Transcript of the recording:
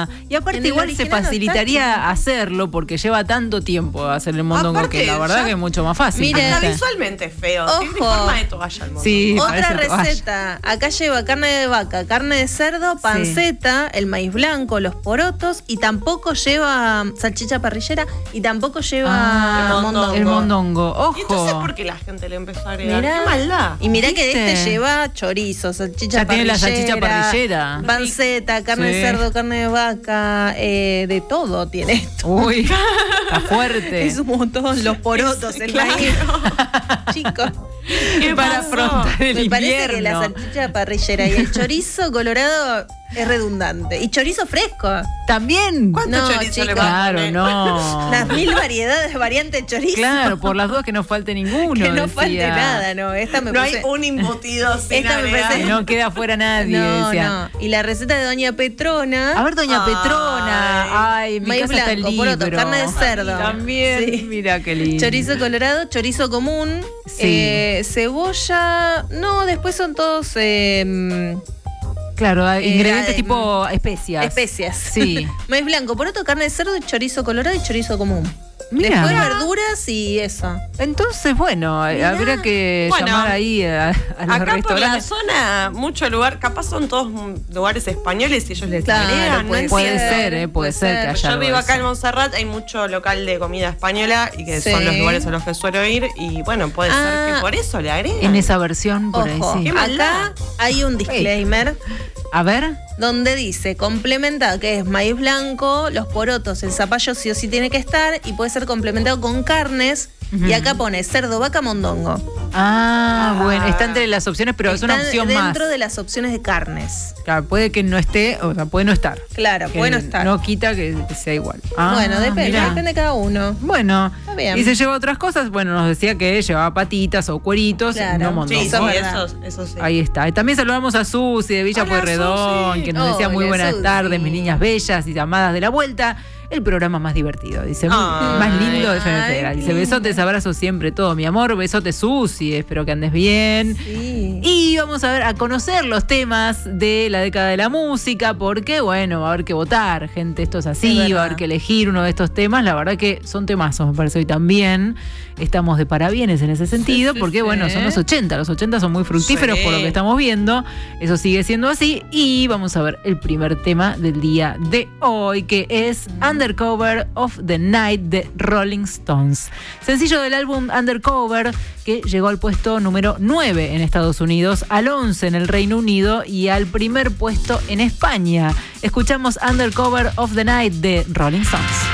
está. Y aparte igual se facilitaría hacerlo porque lleva tanto tiempo hacer el mondongo aparte, que la verdad que es mucho más fácil. Mira, visualmente es feo. Tiene forma de toalla el mondongo. Sí, otra receta. Acá lleva carne de vaca, carne de cerdo, panceta, el maíz blanco, los porotos y tampoco lleva salchicha parrillera y tampoco lleva el mondongo. Ojo. ¿Y entonces por qué la gente le empezó a agregar? ¡Qué maldad! Y mirá que lleva chorizo, salchicha parrillera. Ya tiene la salchicha parrillera. Panceta, carne de cerdo, carne de vaca, de todo tiene esto. Uy, está fuerte. Es un montón, los porotos, el maíz. Chicos. Para afrontar el invierno. Me parece que la salchicha parrillera y el chorizo colorado es redundante. Y chorizo fresco. ¿También? ¿Cuánto chorizo le va a poner? No. Las 1000 variantes de chorizo. Claro, por las dudas que no falte ninguno. Que no falte nada, no. Esta me hay un embutido sin agregar. No queda fuera nadie. No. Y la receta de Doña Petrona. A ver, Doña Petrona. Ay, mi casa está el libro. Poroto, carne de cerdo. También, mira qué lindo. Chorizo colorado, chorizo común, cebolla. No, después son todos... Claro, ingredientes tipo especias. Especias. Sí. Maíz blanco, poroto, carne de cerdo, chorizo colorado y chorizo común. Mirá. Después verduras y eso. Entonces, bueno, habría que llamar ahí a los acá restaurantes. Por la zona, mucho lugar, capaz son todos lugares españoles y ellos les agregan. Puede ser que haya. Yo vivo acá en Montserrat, hay mucho local de comida española y que son los lugares a los que suelo ir y bueno, puede ser que por eso le agreguen. En esa versión, por ahí sí. Acá hay un disclaimer. A ver. Donde dice complementa, que es maíz blanco, los porotos, el zapallo sí o sí tiene que estar y puede ser complementado con carnes. Y acá pone cerdo, vaca, mondongo. Bueno, está entre las opciones, pero es una opción más. Dentro de las opciones de carnes. Claro, puede que no esté, o sea, puede no estar. Claro, puede no estar. No quita que sea igual. Bueno, depende de cada uno. Bueno, está bien. Y se lleva otras cosas, bueno, nos decía que llevaba patitas o cueritos, no mondongo. Sí, eso sí. Ahí está. Y también saludamos a Susi de Villa Pueyrredón, que nos decía muy buenas tardes, mis niñas bellas y amadas de la vuelta. El programa más divertido, dice, más lindo de FM Federal. Dice, besotes, abrazos siempre, todo mi amor, besotes Susi, espero que andes bien. Sí. Y vamos a conocer los temas de la década de la música, porque bueno, va a haber que votar, gente, esto es así, va a haber que elegir uno de estos temas, la verdad que son temazos, me parece hoy también. Estamos de parabienes en ese sentido, porque bueno, son los 80 son muy fructíferos por lo que estamos viendo, eso sigue siendo así, y vamos a ver el primer tema del día de hoy, que es Undercover of the Night de Rolling Stones. Sencillo del álbum Undercover, que llegó al puesto número 9 en Estados Unidos, al 11 en el Reino Unido y al primer puesto en España. Escuchamos Undercover of the Night de Rolling Stones.